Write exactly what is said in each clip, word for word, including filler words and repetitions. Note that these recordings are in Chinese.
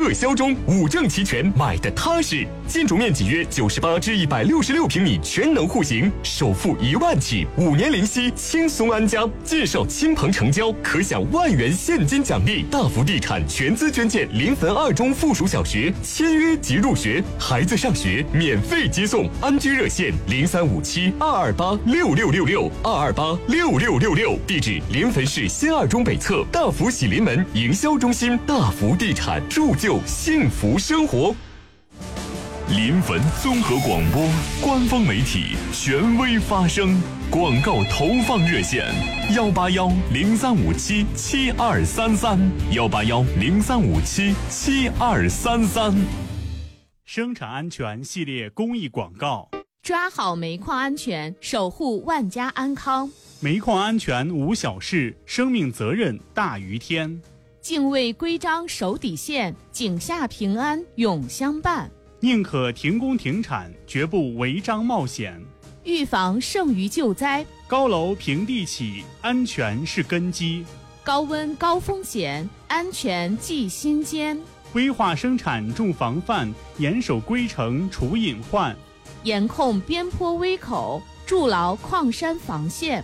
热销中，五证齐全，买的踏实。建筑面积约九十八至一百六十六平米，全能户型，首付一万起，五年零息，轻松安家。介绍亲朋成交，可享万元现金奖励。大福地产全资捐建临汾二中附属小学，签约即入学，孩子上学免费接送。安居热线零三五七二二八六六六六二二八六六六六，地址临汾市新二中北侧大福喜临门营销中心。大福地产，铸就幸福生活。 临汾综合广播官方媒体，权威发声。广告投放热线：幺八幺零三五七七二三三，幺八幺零三五七七二三三。 生产安全系列公益广告： 抓好煤矿安全，守护万家安康。 煤矿安全无小事，生命责任大于天。 敬畏规章守底线，井下平安永相伴。 宁可停工停产，绝不违章冒险。 预防胜于救灾。 高楼平地起，安全是根基。 高温高风险，安全记心间。 规划生产重防范，严守规程除隐患。 严控边坡危口，筑牢矿山防线。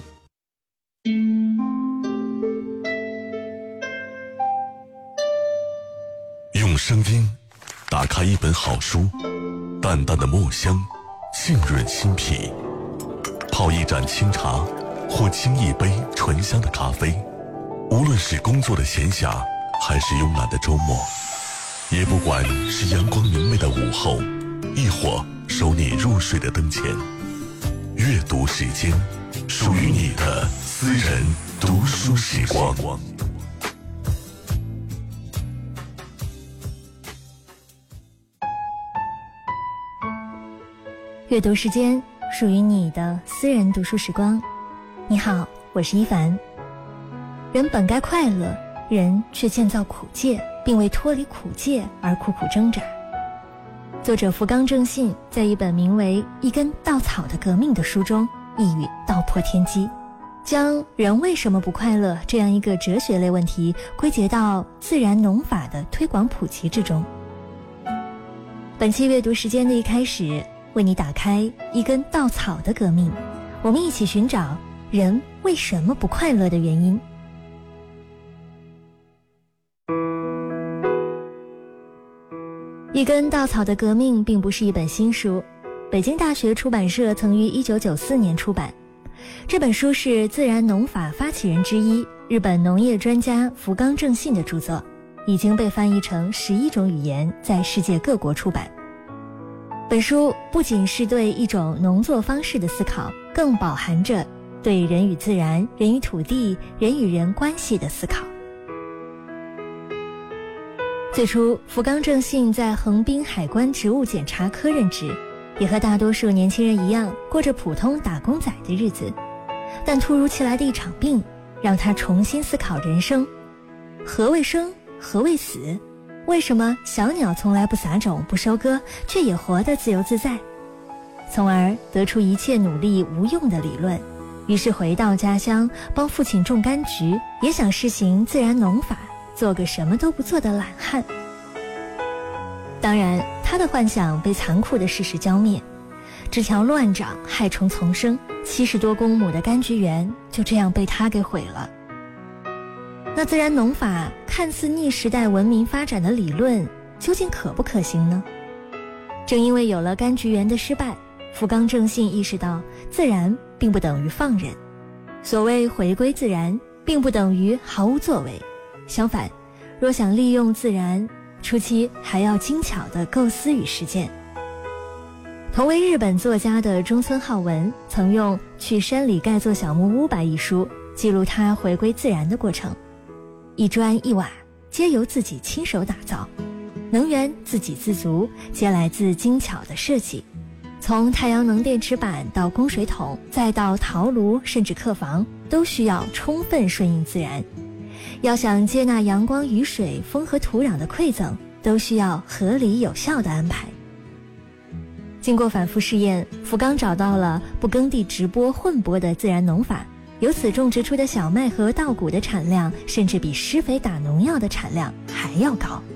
用声音打开一本好书，淡淡的墨香浸润心脾，泡一盏清茶或沏一杯醇香的咖啡。无论是工作的闲暇还是慵懒的周末，也不管是阳光明媚的午后，亦或守你入睡的灯前，阅读时间，属于你的私人读书时光。 阅读时间，属于你的私人读书时光。你好，我是一凡。人本该快乐，人却建造苦界，并为脱离苦界而苦苦挣扎。作者福冈正信在一本名为《一根稻草的革命》的书中，一语道破天机，将人为什么不快乐这样一个哲学类问题归结到自然农法的推广普及之中。本期阅读时间的一开始，为你打开一根稻草的革命，我们一起寻找人为什么不快乐的原因。一根稻草的革命并不是一本新书，北京大学出版社曾于一九九四年出版。这本书是自然农法发起人之一日本农业专家福冈正信的著作，已经被翻译成十一种语言，在世界各国出版。本书不仅是对一种农作方式的思考，更饱含着对人与自然、人与土地、人与人关系的思考。最初，福冈正信在横滨海关植物检查科任职，也和大多数年轻人一样，过着普通打工仔的日子。但突如其来的一场病，让他重新思考人生：何谓生？何谓死？为什么小鸟从来不撒种不收割，却也活得自由自在？从而得出一切努力无用的理论。于是回到家乡，帮父亲种柑橘，也想实行自然农法，做个什么都不做的懒汉。当然，他的幻想被残酷的事实浇灭，枝条乱长，害虫丛生，七十多公亩的柑橘园就这样被他给毁了。那自然农法看似逆时代文明发展的理论，究竟可不可行呢？正因为有了柑橘园的失败，福冈正信意识到，自然并不等于放任。所谓回归自然，并不等于毫无作为。相反，若想利用自然，初期还要精巧地构思与实践。同为日本作家的中村浩文曾用《去山里盖座小木屋吧》一书记录他回归自然的过程。一砖一瓦皆由自己亲手打造，能源自给自足皆来自精巧的设计。从太阳能电池板到供水桶，再到陶炉甚至客房，都需要充分顺应自然。要想接纳阳光、雨水、风和土壤的馈赠，都需要合理有效的安排。经过反复试验，福冈找到了不耕地直播混播的自然农法，由此种植出的小麦和稻谷的产量，甚至比施肥打农药的产量还要高。